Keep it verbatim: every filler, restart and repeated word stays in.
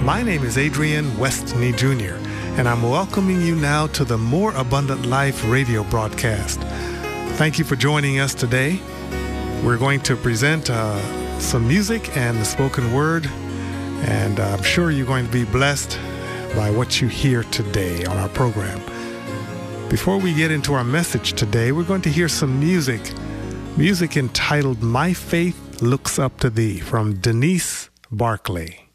My name is Adrian Westney Junior, and I'm welcoming you now to the More Abundant Life radio broadcast. Thank you for joining us today. We're going to present uh, some music and the spoken word, and I'm sure you're going to be blessed by what you hear today on our program. Before we get into our message today, we're going to hear some music, music entitled My Faith Looks Up to Thee from Denise Barclay.